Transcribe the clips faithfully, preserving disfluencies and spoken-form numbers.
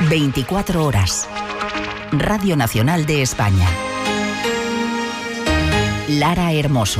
veinticuatro horas. Radio Nacional de España. Lara Hermoso.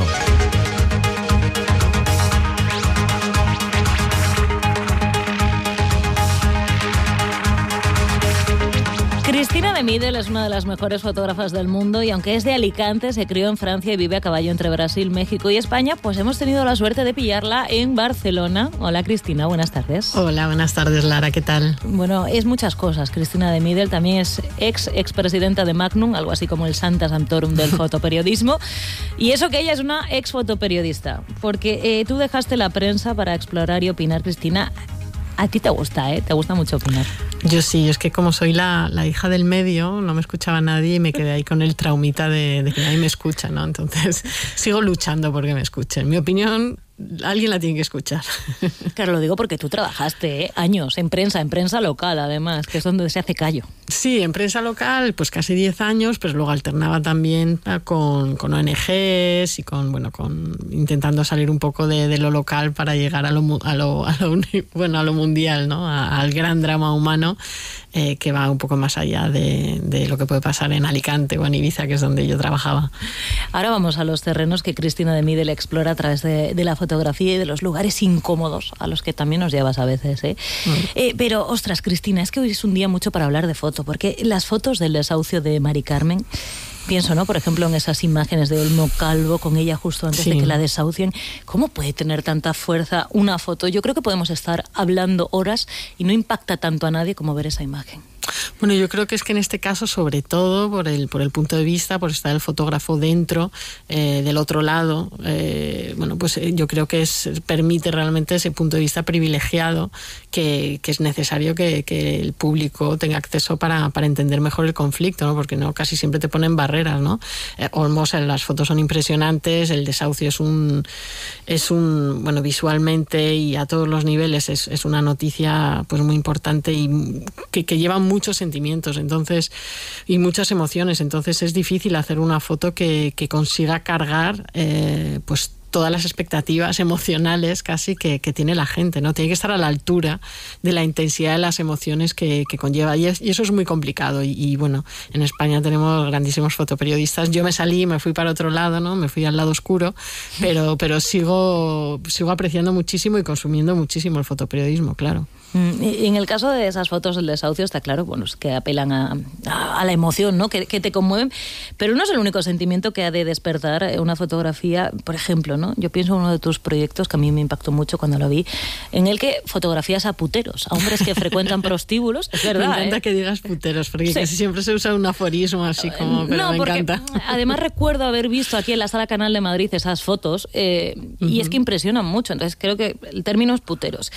Cristina de Midel es una de las mejores fotógrafas del mundo y aunque es de Alicante, se crió en Francia y vive a caballo entre Brasil, México y España, pues hemos tenido la suerte de pillarla en Barcelona. Hola Cristina, buenas tardes. Hola, buenas tardes Lara, ¿qué tal? Bueno, es muchas cosas. Cristina de Midel también es ex expresidenta de Magnum, algo así como el Santa Santorum del fotoperiodismo. Y eso que ella es una ex fotoperiodista, porque eh, tú dejaste la prensa para explorar y opinar, Cristina. A ti te gusta, ¿eh? Te gusta mucho opinar. Yo sí, es que como soy la, la hija del medio, no me escuchaba nadie y me quedé ahí con el traumita de, de que nadie me escucha, ¿no? Entonces sigo luchando porque me escuchen. Mi opinión, alguien la tiene que escuchar. Claro, lo digo porque tú trabajaste ¿eh? años en prensa, en prensa local además, que es donde se hace callo. Sí, en prensa local, pues casi diez años, pero luego alternaba también con, con O N Ges y con, bueno, con intentando salir un poco de, de lo local para llegar a lo, a lo, a lo, bueno, a lo mundial, ¿no? A, al gran drama humano eh, que va un poco más allá de, de lo que puede pasar en Alicante o en Ibiza, que es donde yo trabajaba. Ahora vamos a los terrenos que Cristina de Midel explora a través de, de la fotografía y de los lugares incómodos a los que también nos llevas a veces, ¿eh? Mm. Eh, pero, ostras, Cristina, es que hoy es un día mucho para hablar de foto, porque las fotos del desahucio de Mari Carmen, pienso, ¿no? Por ejemplo, en esas imágenes de Olmo Calvo con ella justo antes sí. de que la desahucien. ¿Cómo puede tener tanta fuerza una foto? Yo creo que podemos estar hablando horas y no impacta tanto a nadie como ver esa imagen. Bueno, yo creo que es que en este caso, sobre todo por el, por el punto de vista, por estar el fotógrafo dentro, eh, del otro lado, eh, bueno, pues yo creo que es, permite realmente ese punto de vista privilegiado que, que es necesario que, que el público tenga acceso para, para entender mejor el conflicto, ¿no? Porque no casi siempre te ponen barreras, ¿no? Eh, Olmos, las fotos son impresionantes, el desahucio es un, es un, bueno, visualmente y a todos los niveles es, es una noticia pues muy importante y que, que lleva mucho muchos sentimientos, entonces, y muchas emociones, entonces es difícil hacer una foto que, que consiga cargar eh, pues todas las expectativas emocionales casi que, que tiene la gente, ¿no? Tiene que estar a la altura de la intensidad de las emociones que, que conlleva y, es, y eso es muy complicado y, y bueno, en España tenemos grandísimos fotoperiodistas. Yo me salí, me fui para otro lado, ¿no? Me fui al lado oscuro, pero, pero sigo, sigo apreciando muchísimo y consumiendo muchísimo el fotoperiodismo, claro. Y en el caso de esas fotos del desahucio está claro, bueno, es que apelan a, a, a la emoción, ¿no? Que, que te conmueven, pero no es el único sentimiento que ha de despertar una fotografía, por ejemplo, ¿no? Yo pienso en uno de tus proyectos que a mí me impactó mucho cuando lo vi, en el que fotografías a puteros, a hombres que frecuentan prostíbulos, es verdad. Me encanta ¿eh? que digas puteros, porque sí. casi siempre se usa un aforismo así como, pero no, me porque encanta. Además recuerdo haber visto aquí en la Sala Canal de Madrid esas fotos eh, uh-huh. y es que impresionan mucho, entonces creo que el término es puteros.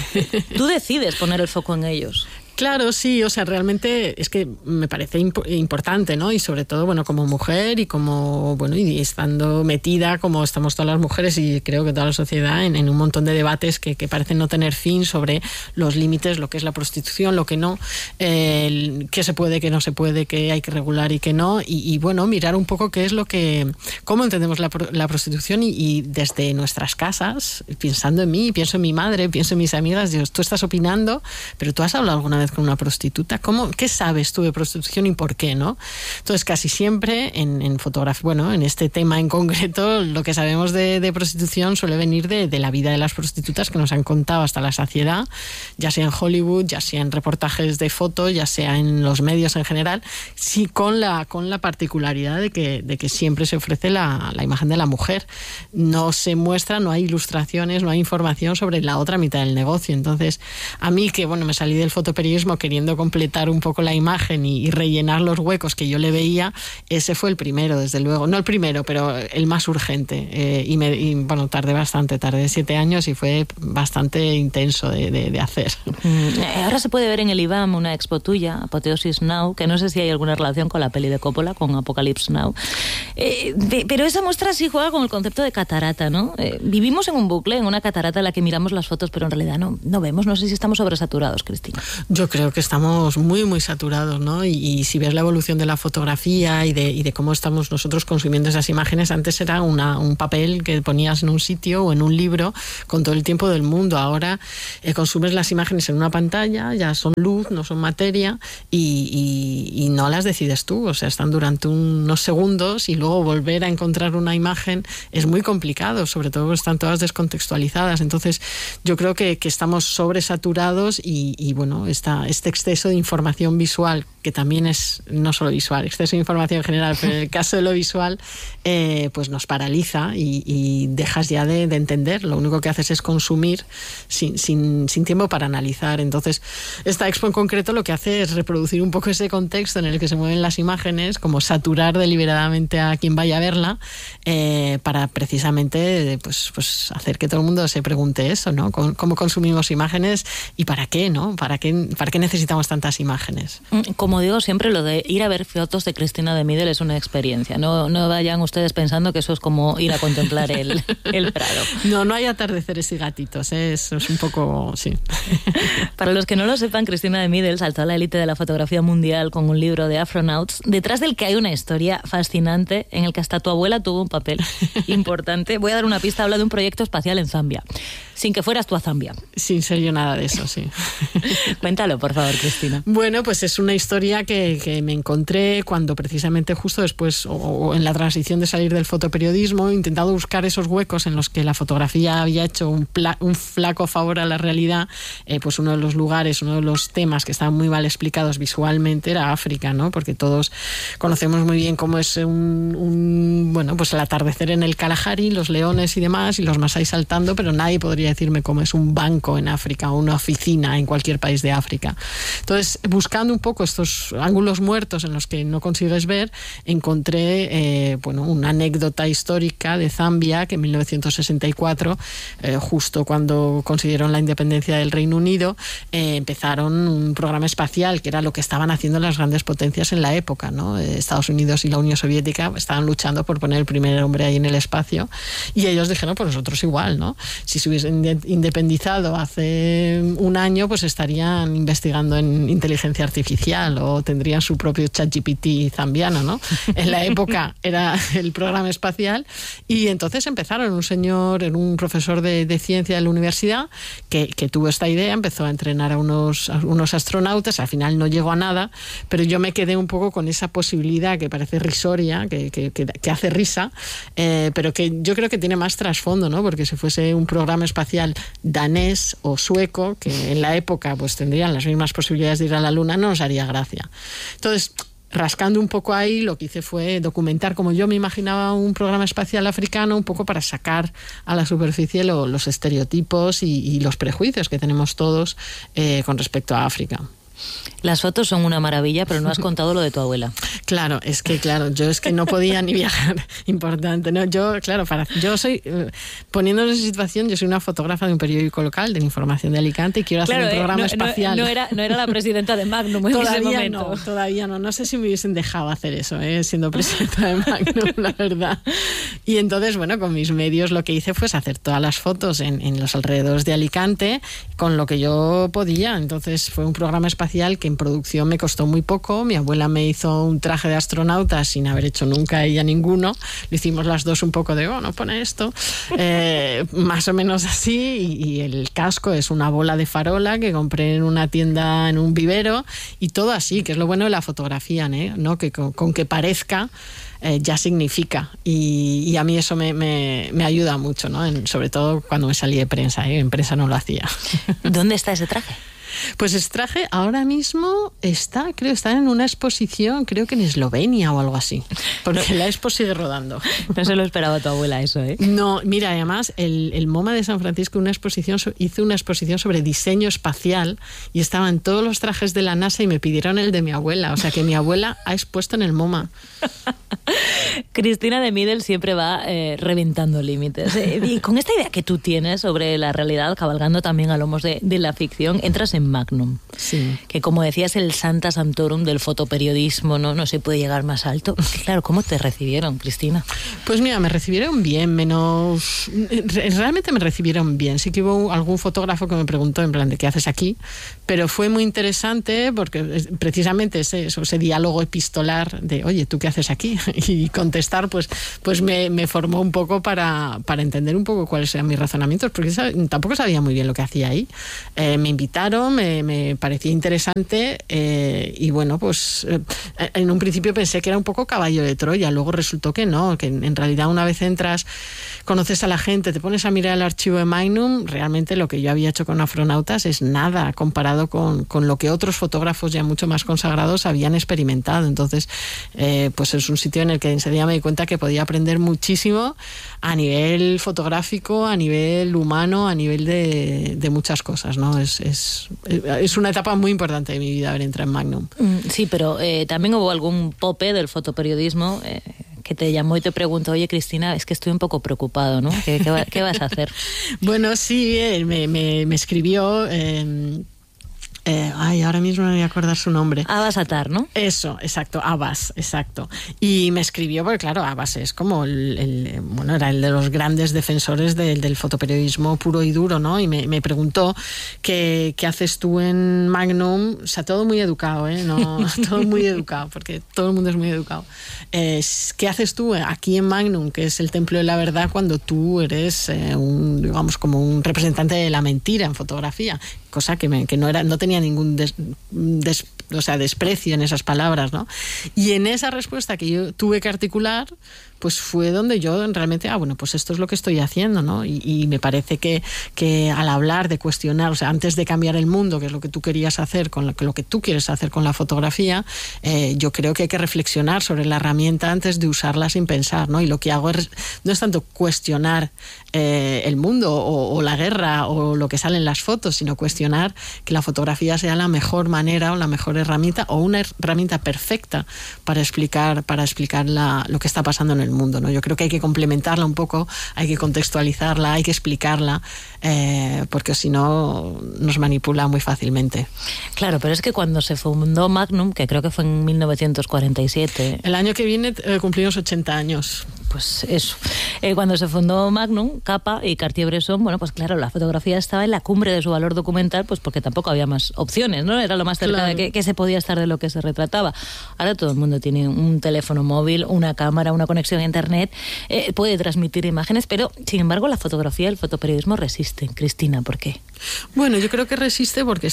Tú decides poner el foco en ellos. Claro, sí, o sea, realmente es que me parece imp- importante, ¿no? Y sobre todo, bueno, como mujer y como, bueno, y estando metida como estamos todas las mujeres y creo que toda la sociedad en, en un montón de debates que, que parecen no tener fin sobre los límites, lo que es la prostitución, lo que no, eh, qué se puede, qué no se puede, qué hay que regular y qué no, y, y bueno, mirar un poco qué es lo que, cómo entendemos la, la prostitución y, y desde nuestras casas, pensando en mí, pienso en mi madre, pienso en mis amigas, digo, tú estás opinando, pero tú has hablado alguna vez con una prostituta, ¿cómo, ¿qué sabes tú de prostitución y por qué, no? Entonces casi siempre en, en fotografía, bueno, en este tema en concreto, lo que sabemos de, de prostitución suele venir de, de la vida de las prostitutas que nos han contado hasta la saciedad, ya sea en Hollywood, ya sea en reportajes de fotos, ya sea en los medios en general, sí con la, con la particularidad de que, de que siempre se ofrece la, la imagen de la mujer, no se muestra, no hay ilustraciones, no hay información sobre la otra mitad del negocio. Entonces a mí que, bueno, me salí del fotoperiodismo queriendo completar un poco la imagen y, y rellenar los huecos que yo le veía, ese fue el primero, desde luego. No el primero, pero el más urgente. Eh, y, me, y bueno, tardé bastante, tardé siete años y fue bastante intenso de, de, de hacer. Mm, ahora se puede ver en el I B A M una expo tuya, Apoteosis Now, que no sé si hay alguna relación con la peli de Coppola, con Apocalypse Now. Eh, de, pero esa muestra sí juega con el concepto de catarata, ¿no? Eh, vivimos en un bucle, en una catarata en la que miramos las fotos, pero en realidad no, no vemos. No sé si estamos sobresaturados, Cristina. Yo Yo creo que estamos muy, muy saturados, ¿no? Y, y si ves la evolución de la fotografía y de, y de cómo estamos nosotros consumiendo esas imágenes, antes era una, un papel que ponías en un sitio o en un libro con todo el tiempo del mundo. Ahora eh, consumes las imágenes en una pantalla, ya son luz, no son materia, y, y, y no las decides tú. O sea, están durante unos segundos y luego volver a encontrar una imagen es muy complicado, sobre todo porque están todas descontextualizadas. Entonces, yo creo que, que estamos sobresaturados y, y bueno, esta, este exceso de información visual, que también es no solo visual, exceso de información en general, pero en el caso de lo visual, eh, pues nos paraliza y, y dejas ya de, de entender. Lo único que haces es consumir sin, sin, sin tiempo para analizar. Entonces, esta expo en concreto lo que hace es reproducir un poco ese contexto en el que se mueven las imágenes, como saturar deliberadamente a quien vaya a verla, eh, para precisamente pues, pues hacer que todo el mundo se pregunte eso, ¿no? ¿Cómo consumimos imágenes y para qué, ¿no? ¿Para qué, para qué necesitamos tantas imágenes? Como digo siempre, lo de ir a ver fotos de Cristina de Midel es una experiencia. No, no vayan ustedes pensando que eso es como ir a contemplar el, el Prado. No, no hay atardeceres y gatitos, ¿eh? Eso es un poco... sí. Para los que no lo sepan, Cristina de Midel saltó a la élite de la fotografía mundial con un libro de Afronauts, detrás del que hay una historia fascinante en el que hasta tu abuela tuvo un papel importante. Voy a dar una pista, habla de un proyecto espacial en Zambia, sin que fueras tú a Zambia. Sin ser yo nada de eso, sí. Cuéntalo, por favor, Cristina. Bueno, pues es una historia que, que me encontré cuando precisamente justo después, o, o en la transición de salir del fotoperiodismo, he intentado buscar esos huecos en los que la fotografía había hecho un, pla, un flaco favor a la realidad. Eh, pues uno de los lugares, uno de los temas que estaban muy mal explicados visualmente era África, ¿no? Porque todos conocemos muy bien cómo es un, un bueno, pues el atardecer en el Kalahari, los leones y demás, y los masái saltando, pero nadie podría decirme cómo es un banco en África o una oficina en cualquier país de África. Entonces, buscando un poco estos ángulos muertos en los que no consigues ver, encontré eh, bueno, una anécdota histórica de Zambia, que en mil novecientos sesenta y cuatro, eh, justo cuando consiguieron la independencia del Reino Unido, eh, empezaron un programa espacial, que era lo que estaban haciendo las grandes potencias en la época, ¿no? Eh, Estados Unidos y la Unión Soviética estaban luchando por poner el primer hombre ahí en el espacio, y ellos dijeron, pues nosotros igual, ¿no? Si se hubiesen independizado hace un año, pues estarían investigando en inteligencia artificial o tendrían su propio ChatGPT zambiano, ¿no? En la época era el programa espacial, y entonces empezaron, un señor, un profesor de, de ciencia de la universidad que, que tuvo esta idea, empezó a entrenar a unos, a unos astronautas, al final no llegó a nada, pero yo me quedé un poco con esa posibilidad que parece risoria, que, que, que, que hace risa, eh, pero que yo creo que tiene más trasfondo, ¿no? Porque si fuese un programa espacial danés o sueco, que en la época pues tendrían las mismas posibilidades de ir a la Luna, no nos haría gracia. Entonces, rascando un poco ahí, lo que hice fue documentar como yo me imaginaba un programa espacial africano, un poco para sacar a la superficie lo, los estereotipos y, y los prejuicios que tenemos todos eh, con respecto a África. Las fotos son una maravilla, pero no has contado lo de tu abuela. Claro, es que claro, yo es que no podía ni viajar, importante, ¿no? Yo, claro, para yo soy, eh, poniéndonos en situación, yo soy una fotógrafa de un periódico local, de la Información de Alicante, y quiero hacer claro, un programa eh, no, espacial. No, no, era, no era la presidenta de Magnum en todavía ese momento. No, todavía no, no sé si me hubiesen dejado hacer eso, ¿eh? Siendo presidenta de Magnum, la verdad. Y entonces, bueno, con mis medios lo que hice fue hacer todas las fotos en, en los alrededores de Alicante, con lo que yo podía. Entonces fue un programa espacial que en producción me costó muy poco. Mi abuela me hizo un traje de astronauta sin haber hecho nunca ella ninguno. Lo hicimos las dos un poco de, oh, no pone esto. Eh, más o menos así. Y, y el casco es una bola de farola que compré en una tienda, en un vivero. Y todo así, que es lo bueno de la fotografía, ¿no? Que con, con que parezca eh, ya significa. Y, y a mí eso me, me, me ayuda mucho, ¿no? En, sobre todo cuando me salí de prensa. ¿eh? En prensa no lo hacía. ¿Dónde está ese traje? Pues ese traje ahora mismo está, creo, está en una exposición, creo que en Eslovenia o algo así, porque la expo sigue rodando. No se lo esperaba tu abuela eso, ¿eh? No, mira, además el, el MoMA de San Francisco una exposición, hizo una exposición sobre diseño espacial y estaban todos los trajes de la NASA y me pidieron el de mi abuela, o sea que mi abuela ha expuesto en el MoMA. Cristina de Midel siempre va eh, reventando límites. Eh, y con esta idea que tú tienes sobre la realidad, cabalgando también a lomos de, de la ficción, entras en en Magnum. Sí. Que como decías, el Santa Santorum del fotoperiodismo, ¿no? No se puede llegar más alto. Claro, ¿cómo te recibieron, Cristina? Pues mira, me recibieron bien, menos... Realmente me recibieron bien. Sí que hubo algún fotógrafo que me preguntó en plan de ¿qué haces aquí? Pero fue muy interesante porque precisamente ese, ese diálogo epistolar de oye, ¿tú qué haces aquí? Y contestar, pues, pues me, me formó un poco para, para entender un poco cuáles eran mis razonamientos, porque tampoco sabía muy bien lo que hacía ahí. Eh, me invitaron, me, me parecía interesante eh, y bueno, pues eh, en un principio pensé que era un poco caballo de Troya, luego resultó que no, que en, en realidad una vez entras, conoces a la gente, te pones a mirar el archivo de Magnum, realmente lo que yo había hecho con Afronautas es nada comparado con, con lo que otros fotógrafos ya mucho más consagrados habían experimentado. Entonces, eh, pues es un sitio en el que enseguida me di cuenta que podía aprender muchísimo a nivel fotográfico, a nivel humano, a nivel de, de muchas cosas, ¿no? Es, es, es una etapa muy importante de mi vida haber entrado en Magnum. Sí, pero eh, también hubo algún pope del fotoperiodismo eh, que te llamó y te preguntó, oye, Cristina, es que estoy un poco preocupado, ¿no? ¿Qué, qué, va, qué vas a hacer? Bueno, sí, eh, me, me, me escribió... Eh, Eh, ay, ahora mismo no me voy a acordar su nombre. Abbas Attar, ¿no? Eso, exacto, Abbas, exacto. Y me escribió, porque claro, Abbas es como el, el bueno, era el de los grandes defensores del, del fotoperiodismo puro y duro, ¿no? Y me, me preguntó ¿qué, qué haces tú en Magnum? O sea, todo muy educado, ¿eh? No, todo muy educado, porque todo el mundo es muy educado. Eh, ¿Qué haces tú aquí en Magnum, que es el templo de la verdad, cuando tú eres eh, un, digamos, como un representante de la mentira en fotografía? Cosa que, me, que no era, no tenía ningún des, des, o sea, desprecio en esas palabras, ¿no? Y en esa respuesta que yo tuve que articular, pues fue donde yo realmente, ah, bueno, pues esto es lo que estoy haciendo, ¿no? Y, y me parece que, que al hablar de cuestionar, o sea, antes de cambiar el mundo, que es lo que tú querías hacer, con lo que, lo que tú quieres hacer con la fotografía, eh, yo creo que hay que reflexionar sobre la herramienta antes de usarla sin pensar, ¿no? Y lo que hago es, no es tanto cuestionar eh, el mundo o, o la guerra o lo que sale en las fotos, sino cuestionar que la fotografía sea la mejor manera o la mejor herramienta o una herramienta perfecta para explicar, para explicar la, lo que está pasando en el mundo, ¿no? Yo creo que hay que complementarla un poco, hay que contextualizarla, hay que explicarla, eh, porque si no nos manipula muy fácilmente. Claro, pero es que cuando se fundó Magnum, que creo que fue en mil novecientos cuarenta y siete... El año que viene eh, cumplimos ochenta años. Pues eso. Eh, cuando se fundó Magnum, Capa y Cartier-Bresson, bueno, pues claro, la fotografía estaba en la cumbre de su valor documental, pues porque tampoco había más opciones, ¿no? Era lo más cerca claro. de que, que se podía estar de lo que se retrataba. Ahora todo el mundo tiene un teléfono móvil, una cámara, una conexión a internet, eh, puede transmitir imágenes, pero sin embargo la fotografía y el fotoperiodismo resisten. Cristina, ¿por qué? Bueno, yo creo que resiste porque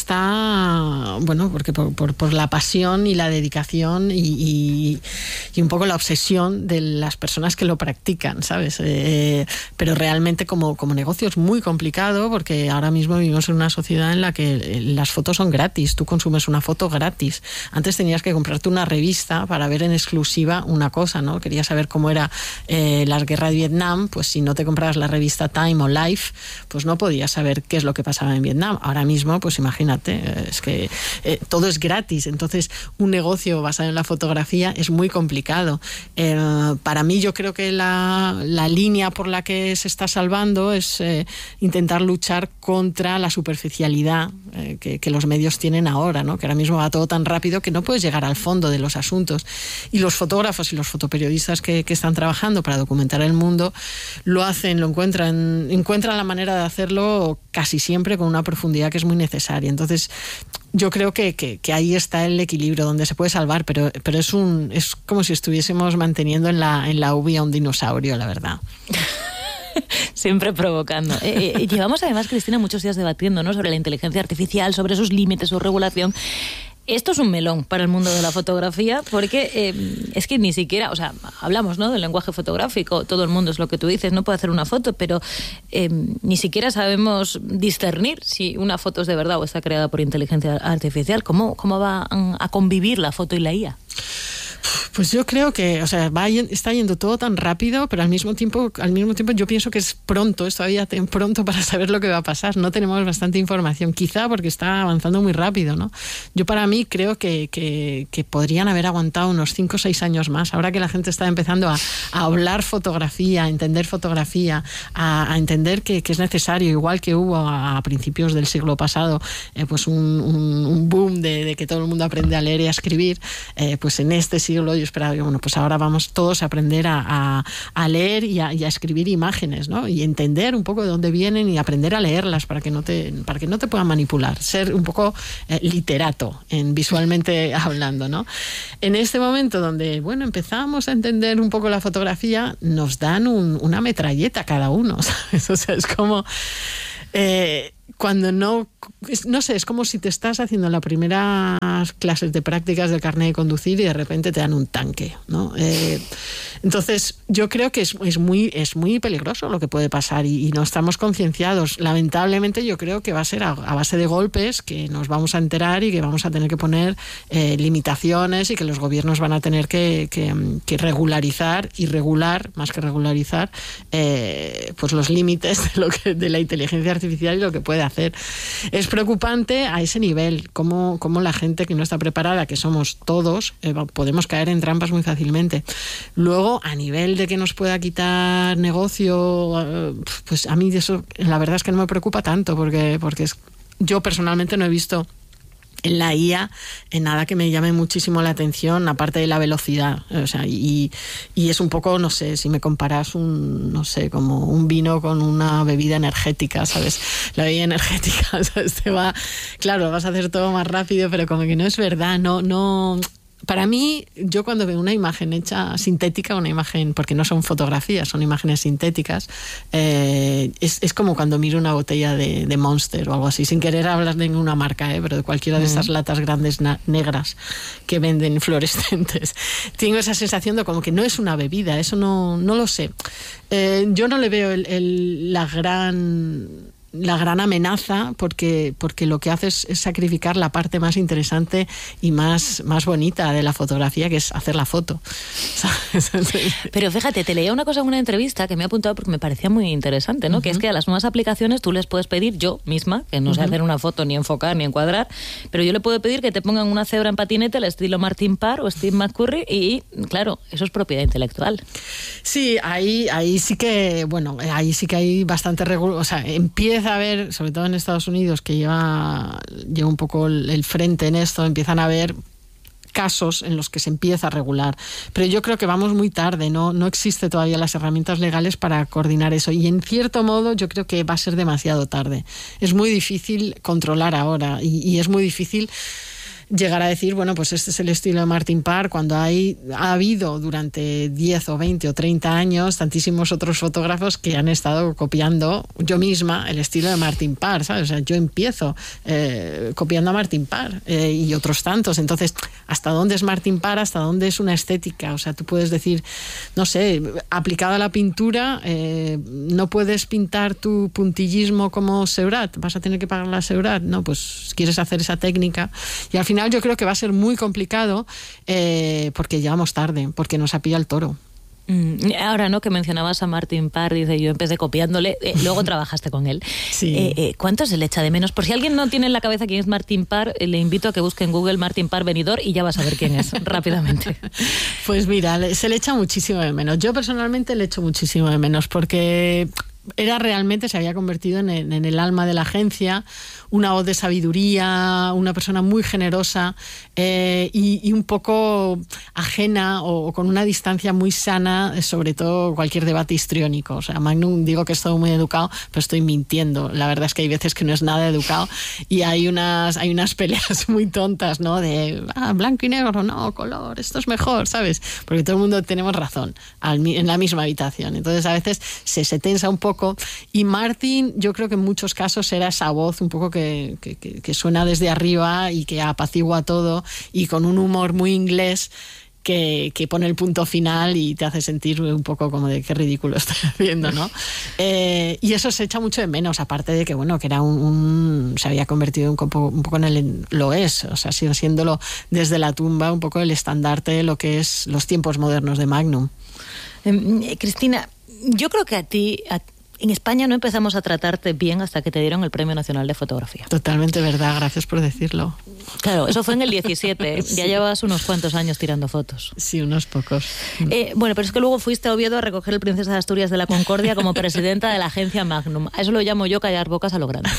está, bueno, porque por, por, por la pasión y la dedicación y, y, y un poco la obsesión de las personas que lo practican, ¿sabes? Eh, pero realmente como, como negocio es muy complicado porque ahora mismo vivimos en una sociedad en la que las fotos son gratis, tú consumes una foto gratis. Antes tenías que comprarte una revista para ver en exclusiva una cosa, ¿no? Querías saber cómo era eh, la guerra de Vietnam, pues si no te comprabas la revista Time o Life, pues no podías saber qué es lo que pasaba en Vietnam. Ahora mismo, pues imagínate, es que eh, todo es gratis, entonces un negocio basado en la fotografía es muy complicado. Eh, para mí yo creo que la, la línea por la que se está salvando es eh, intentar luchar contra la superficialidad eh, que, que los medios tienen ahora, ¿no? Que ahora mismo va todo tan rápido que no puedes llegar al fondo de los asuntos. Y los fotógrafos y los fotoperiodistas que, que están trabajando para documentar el mundo lo hacen, lo encuentran, encuentran la manera de hacerlo casi siempre con una profundidad que es muy necesaria. Entonces, yo creo que, que, que ahí está el equilibrio donde se puede salvar, pero, pero es un es como si estuviésemos manteniendo en la, en la U B I a un dinosaurio, la verdad. Siempre provocando. Eh, eh, llevamos además, Cristina, muchos días debatiendo, ¿no?, sobre la inteligencia artificial, sobre sus límites, su regulación. Esto es un melón para el mundo de la fotografía porque eh, es que ni siquiera, o sea, hablamos, ¿no?, del lenguaje fotográfico, todo el mundo es lo que tú dices, no puede hacer una foto, pero eh, ni siquiera sabemos discernir si una foto es de verdad o está creada por inteligencia artificial. ¿Cómo, cómo va a convivir la foto y la I A? Pues yo creo que, o sea, va, está yendo todo tan rápido, pero al mismo tiempo, al mismo tiempo yo pienso que es pronto, es todavía pronto para saber lo que va a pasar. No tenemos bastante información, quizá porque está avanzando muy rápido, ¿no? Yo para mí creo que, que, que podrían haber aguantado unos cinco o seis años más. Ahora que la gente está empezando a, a hablar fotografía, a entender fotografía, a, a entender que, que es necesario, igual que hubo a, a principios del siglo pasado, eh, pues un, un, un boom de, de que todo el mundo aprende a leer y a escribir, eh, pues en este siglo yo esperaba que, bueno, pues ahora vamos todos a aprender a, a, a leer y a, y a escribir imágenes, ¿no? Y entender un poco de dónde vienen y aprender a leerlas para que no te, para que no te puedan manipular, ser un poco eh, literato en visualmente hablando, ¿no? En este momento donde, bueno, empezamos a entender un poco la fotografía, nos dan un, una metralleta cada uno, ¿sabes? O sea, es como... Eh, cuando no, no sé, es como si te estás haciendo las primeras clases de prácticas del carnet de conducir y de repente te dan un tanque, ¿no? Eh, entonces, yo creo que es, es, muy, es muy peligroso lo que puede pasar y, y no estamos concienciados. Lamentablemente, yo creo que va a ser a, a base de golpes que nos vamos a enterar y que vamos a tener que poner eh, limitaciones y que los gobiernos van a tener que, que, que regularizar y regular, más que regularizar, eh, pues los límites de, lo que, de la inteligencia artificial y lo que puede hacer. Es preocupante a ese nivel, cómo, cómo la gente que no está preparada, que somos todos, eh, podemos caer en trampas muy fácilmente. Luego, a nivel de que nos pueda quitar negocio, eh, pues a mí eso, la verdad es que no me preocupa tanto, porque, porque es, yo personalmente no he visto en la I A en nada que me llame muchísimo la atención, aparte de la velocidad. O sea, y, y es un poco, no sé, si me comparas un, no sé, como un vino con una bebida energética, ¿sabes? La bebida energética, ¿sabes? Te va, claro, vas a hacer todo más rápido, pero como que no es verdad, no, no... Para mí, yo cuando veo una imagen hecha sintética, una imagen, porque no son fotografías, son imágenes sintéticas, eh, es, es como cuando miro una botella de, de Monster o algo así, sin querer hablar de ninguna marca, eh, pero de cualquiera de estas latas grandes na- negras que venden fluorescentes. Tengo esa sensación de como que no es una bebida, eso no, no lo sé. Eh, yo no le veo el, el, la gran... la gran amenaza porque, porque lo que hace es, es sacrificar la parte más interesante y más, más bonita de la fotografía, que es hacer la foto. Pero fíjate, te leía una cosa en una entrevista que me he apuntado porque me parecía muy interesante, ¿no? Uh-huh. Que es que a las nuevas aplicaciones tú les puedes pedir, yo misma, que no uh-huh. sé hacer una foto ni enfocar ni encuadrar, pero yo le puedo pedir que te pongan una cebra en patinete al estilo Martin Parr o Steve McCurry y, claro, eso es propiedad intelectual. Sí, ahí, ahí sí que, bueno, ahí sí que hay bastante regulación, o sea, empieza a ver, sobre todo en Estados Unidos, que lleva, lleva un poco el, el frente en esto, empiezan a haber casos en los que se empieza a regular. Pero yo creo que vamos muy tarde, no, no existe todavía las herramientas legales para coordinar eso. Y en cierto modo yo creo que va a ser demasiado tarde. Es muy difícil controlar ahora y, y es muy difícil llegar a decir, bueno, pues este es el estilo de Martin Parr, cuando hay, ha habido durante diez o veinte o treinta años tantísimos otros fotógrafos que han estado copiando yo misma el estilo de Martin Parr, ¿sabes? O sea, yo empiezo eh, copiando a Martin Parr eh, y otros tantos. Entonces, ¿hasta dónde es Martin Parr? ¿Hasta dónde es una estética? O sea, tú puedes decir, no sé, aplicado a la pintura, eh, no puedes pintar tu puntillismo como Seurat, vas a tener que pagar la Seurat, ¿no? Pues quieres hacer esa técnica y al final yo creo que va a ser muy complicado eh, porque llegamos tarde, porque nos ha pillado el toro. Mm, ahora, ¿no? Que mencionabas a Martin Parr, dice, yo empecé copiándole, eh, luego trabajaste con él. Sí. Eh, eh, ¿Cuánto se le echa de menos? Por si alguien no tiene en la cabeza quién es Martin Parr, eh, le invito a que busque en Google Martin Parr Benidorm y ya vas a ver quién es, rápidamente. Pues mira, se le echa muchísimo de menos. Yo personalmente le echo muchísimo de menos porque era realmente, se había convertido en el, en el alma de la agencia, una voz de sabiduría, una persona muy generosa eh, y, y un poco ajena o, o con una distancia muy sana, sobre todo cualquier debate histriónico. O sea, Magnum, digo que es todo muy educado, pero estoy mintiendo. La verdad es que hay veces que no es nada educado y hay unas, hay unas peleas muy tontas, ¿no? De ah, blanco y negro, no, color, esto es mejor, ¿sabes? Porque todo el mundo tenemos razón al, en la misma habitación. Entonces a veces se, se tensa un poco. Y Martin, yo creo que en muchos casos era esa voz un poco que, que, que suena desde arriba y que apacigua todo y con un humor muy inglés que, que pone el punto final y te hace sentir un poco como de qué ridículo estoy haciendo, ¿no? Eh, y eso se echa mucho de menos, aparte de que, bueno, que era un, un se había convertido un poco, un poco en el, lo es, o sea, sigue siéndolo desde la tumba un poco el estandarte de lo que es los tiempos modernos de Magnum. Eh, Cristina, yo creo que a ti... A En España no empezamos a tratarte bien hasta que te dieron el Premio Nacional de Fotografía. Totalmente verdad, gracias por decirlo. Claro, eso fue en el diecisiete, sí. Ya llevabas unos cuantos años tirando fotos. Sí, unos pocos. Eh, bueno, pero es que luego fuiste a Oviedo a recoger el Princesa de Asturias de la Concordia como presidenta de la agencia Magnum. A eso lo llamo yo callar bocas a lo grande.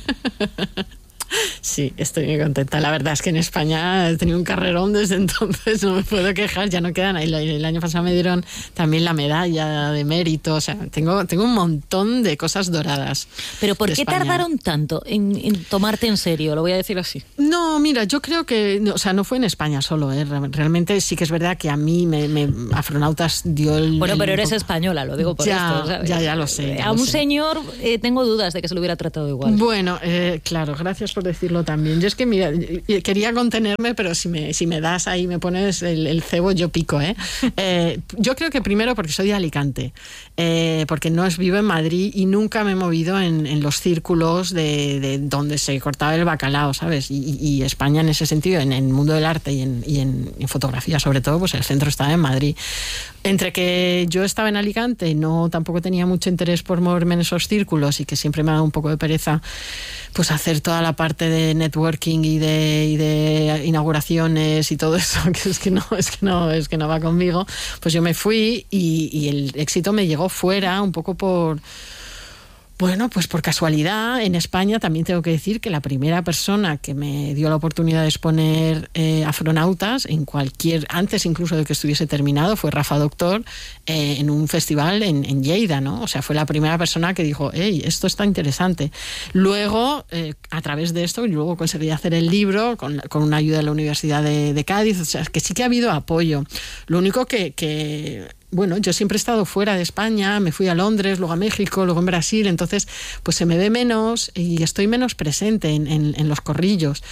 Sí, estoy muy contenta. La verdad es que en España he tenido un carrerón desde entonces, no me puedo quejar, ya no quedan. El, el año pasado me dieron también la medalla de mérito, o sea, tengo, tengo un montón de cosas doradas. Pero ¿por qué España. tardaron tanto en, en tomarte en serio? Lo voy a decir así. No, mira, yo creo que, o sea, no fue en España solo, ¿eh? Realmente sí que es verdad que a mí me, me Afronautas dio el... Bueno, pero el, eres española, lo digo por ya, esto, ¿sabes? Ya, ya lo sé. Ya a lo un sé. señor eh, tengo dudas de que se lo hubiera tratado igual. Bueno, eh, claro, gracias por decirlo también. Yo es que, mira, quería contenerme, pero si me, si me das ahí, me pones el, el cebo, yo pico, ¿eh? eh yo creo que primero porque soy de Alicante, eh, porque no es, vivo en Madrid y nunca me he movido en, en los círculos de, de donde se cortaba el bacalao, ¿sabes? Y, y España en ese sentido, en el mundo del arte y en, y en, en fotografía sobre todo, pues el centro estaba en Madrid. Entre que yo estaba en Alicante y no tampoco tenía mucho interés por moverme en esos círculos y que siempre me ha dado un poco de pereza pues hacer toda la parte de networking y de, y de inauguraciones y todo eso, que es que no, es que no, es que no va conmigo, pues yo me fui y, y el éxito me llegó fuera un poco por... Bueno, pues por casualidad, en España también tengo que decir que la primera persona que me dio la oportunidad de exponer eh, Afronautas, en cualquier, antes incluso de que estuviese terminado, fue Rafa Doctor, eh, en un festival en, en Lleida, ¿no? O sea, fue la primera persona que dijo, hey, esto está interesante. Luego, eh, a través de esto, luego conseguí hacer el libro con, con una ayuda de la Universidad de, de Cádiz, o sea, que sí que ha habido apoyo. Lo único que... que bueno, yo siempre he estado fuera de España, me fui a Londres, luego a México, luego en Brasil, entonces pues se me ve menos y estoy menos presente en, en, en los corrillos.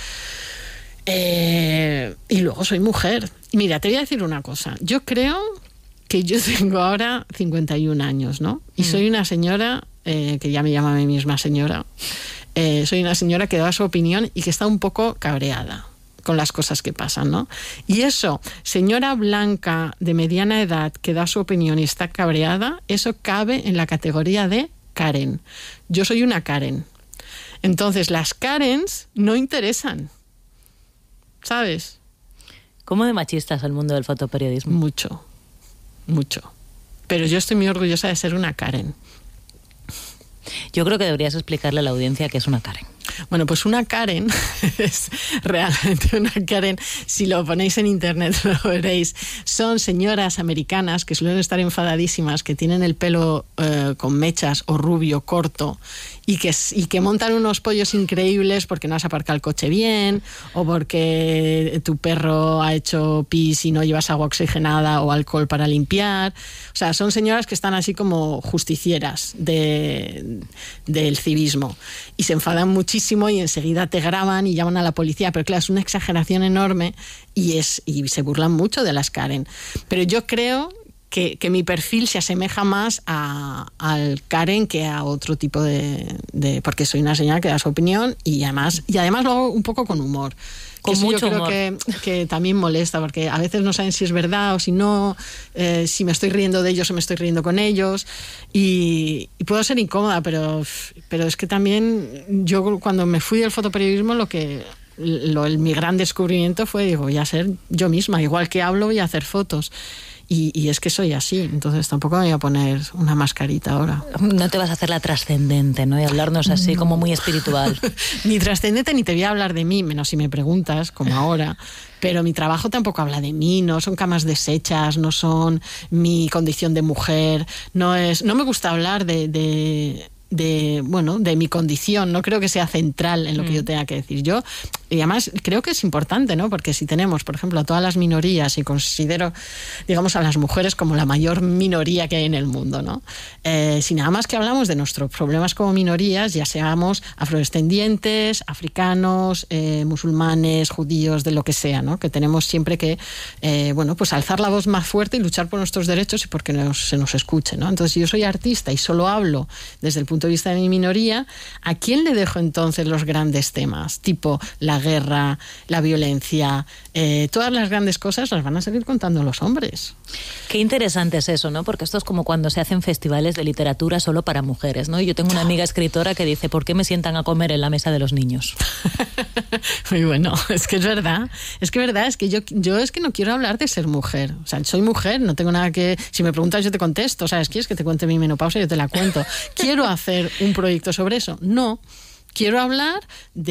Eh, y luego soy mujer. Mira, te voy a decir una cosa. Yo creo que yo tengo ahora cincuenta y un años, ¿no? Y soy una señora, eh, que ya me llama a mí misma señora, eh, soy una señora que da su opinión y que está un poco cabreada con las cosas que pasan, ¿no? Y eso, señora blanca de mediana edad que da su opinión y está cabreada, eso cabe en la categoría de Karen. Yo soy una Karen. Entonces, las Karens no interesan, ¿sabes? ¿Cómo de machista es el mundo del fotoperiodismo? Mucho, mucho. Pero yo estoy muy orgullosa de ser una Karen. Yo creo que deberías explicarle a la audiencia qué es una Karen. Bueno, pues una Karen es realmente una Karen, si lo ponéis en internet lo veréis, son señoras americanas que suelen estar enfadadísimas, que tienen el pelo eh, con mechas o rubio, corto, y que, y que montan unos pollos increíbles porque no has aparcado el coche bien, o porque tu perro ha hecho pis y no llevas agua oxigenada o alcohol para limpiar. O sea, son señoras que están así como justicieras de, del civismo y se enfadan muchísimo y enseguida te graban y llaman a la policía, pero claro, es una exageración enorme y, es, y se burlan mucho de las Karen. Pero yo creo que, que mi perfil se asemeja más a, al Karen que a otro tipo de, de... porque soy una señora que da su opinión y además, y además lo hago un poco con humor. Con eso mucho yo creo humor. Que, que también molesta, porque a veces no saben si es verdad o si no, eh, si me estoy riendo de ellos o me estoy riendo con ellos. Y, y puedo ser incómoda, pero, pero es que también yo cuando me fui del fotoperiodismo, lo que lo, el, mi gran descubrimiento fue, digo, voy a ser yo misma, igual que hablo, voy a hacer fotos. Y, y es que soy así, entonces tampoco me voy a poner una mascarita ahora. No te vas a hacer la trascendente, ¿no? Y hablarnos así no. como muy espiritual. Ni trascendente ni te voy a hablar de mí, menos si me preguntas, como ahora. Pero mi trabajo tampoco habla de mí, no son camas deshechas, no son mi condición de mujer, no es, no me gusta hablar de, de de, bueno, de mi condición, no creo que sea central en lo que yo tenga que decir yo. Y además creo que es importante, ¿no? Porque si tenemos, por ejemplo, a todas las minorías y considero, digamos, a las mujeres como la mayor minoría que hay en el mundo, ¿no? Eh, si nada más que hablamos de nuestros problemas como minorías, ya seamos afrodescendientes, africanos, eh, musulmanes, judíos, de lo que sea, ¿no? Que tenemos siempre que, eh, bueno, pues alzar la voz más fuerte y luchar por nuestros derechos y porque nos, se nos escuche, ¿no? Entonces, si yo soy artista y solo hablo desde el punto de vista de mi minoría, ¿a quién le dejo entonces los grandes temas? Tipo la guerra, la violencia, eh, todas las grandes cosas las van a seguir contando los hombres. Qué interesante es eso, ¿no? Porque esto es como cuando se hacen festivales de literatura solo para mujeres, ¿no? Yo tengo una amiga escritora que dice, ¿por qué me sientan a comer en la mesa de los niños? Muy bueno, es que es verdad, es que es verdad, es que yo, yo es que no quiero hablar de ser mujer, o sea, soy mujer, no tengo nada que, si me preguntas yo te contesto, ¿sabes? ¿Quieres que te cuente mi menopausia? Yo te la cuento. ¿Quiero hacer un proyecto sobre eso? No. Quiero hablar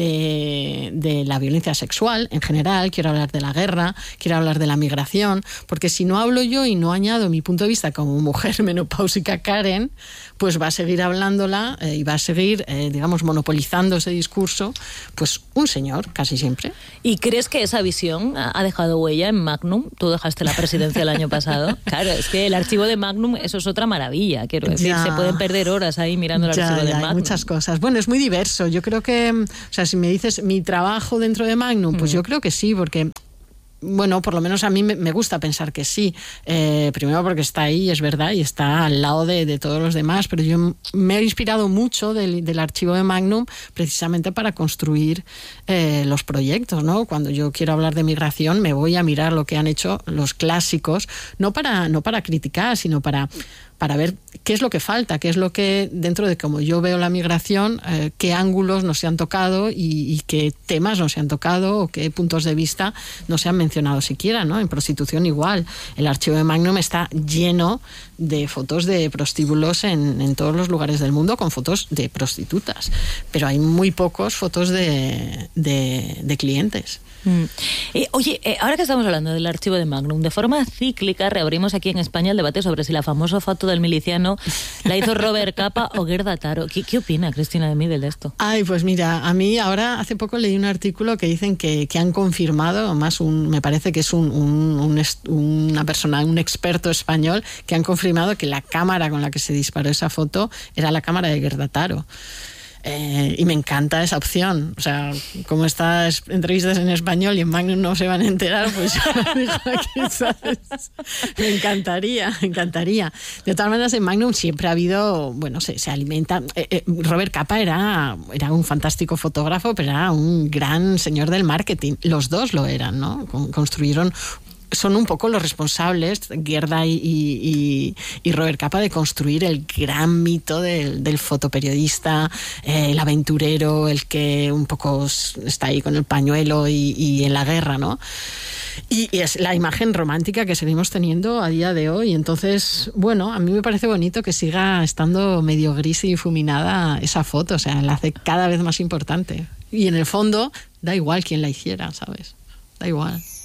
de, de la violencia sexual en general, quiero hablar de la guerra, quiero hablar de la migración, porque si no hablo yo y no añado mi punto de vista como mujer menopáusica Karen, pues va a seguir hablándola eh, y va a seguir, eh, digamos, monopolizando ese discurso, pues un señor, casi siempre. ¿Y crees que esa visión ha dejado huella en Magnum? Tú dejaste la presidencia el año pasado. Claro, es que el archivo de Magnum, eso es otra maravilla, quiero decir, ya, se pueden perder horas ahí mirando el ya, archivo ya, de Magnum. Hay muchas cosas. Bueno, es muy diverso. Yo creo que, o sea, si me dices mi trabajo dentro de Magnum, pues mm. yo creo que sí, porque... Bueno, por lo menos a mí me gusta pensar que sí. Eh, primero porque está ahí, es verdad, y está al lado de, de todos los demás, pero yo me he inspirado mucho del, del archivo de Magnum precisamente para construir eh, los proyectos, ¿no? Cuando yo quiero hablar de migración me voy a mirar lo que han hecho los clásicos, no para, no para criticar, sino para... para ver qué es lo que falta, qué es lo que, dentro de cómo yo veo la migración, eh, qué ángulos no se han tocado y, y qué temas no se han tocado o qué puntos de vista no se han mencionado siquiera, ¿no? En prostitución igual. El archivo de Magnum está lleno de fotos de prostíbulos en, en todos los lugares del mundo con fotos de prostitutas, pero hay muy pocos fotos de, de, de clientes. Mm. Eh, oye, eh, ahora que estamos hablando del archivo de Magnum, de forma cíclica reabrimos aquí en España el debate sobre si la famosa foto del miliciano la hizo Robert Capa o Gerda Taro. ¿Qué, qué opina Cristina de Midel de esto? Ay, pues mira, a mí ahora hace poco leí un artículo que dicen que, que han confirmado, más un, me parece que es un, un, un, una persona, un experto español, que han confirmado que la cámara con la que se disparó esa foto era la cámara de Gerda Taro. Eh, y me encanta esa opción, o sea, como estas entrevistas en español y en Magnum no se van a enterar, pues yo lo digo aquí, ¿sabes? Me encantaría, me encantaría. De todas maneras, en Magnum siempre ha habido, bueno, se, se alimenta. Eh, eh, Robert Capa era, era un fantástico fotógrafo, pero era un gran señor del marketing. Los dos lo eran, ¿no? Construyeron. Son un poco los responsables, Gerda y, y, y Robert Capa, de construir el gran mito del, del fotoperiodista, eh, el aventurero, el que un poco está ahí con el pañuelo y, y en la guerra, ¿no? Y, y es la imagen romántica que seguimos teniendo a día de hoy. Entonces, bueno, a mí me parece bonito que siga estando medio gris y difuminada esa foto, o sea, la hace cada vez más importante. Y en el fondo, da igual quién la hiciera, ¿sabes? Da igual.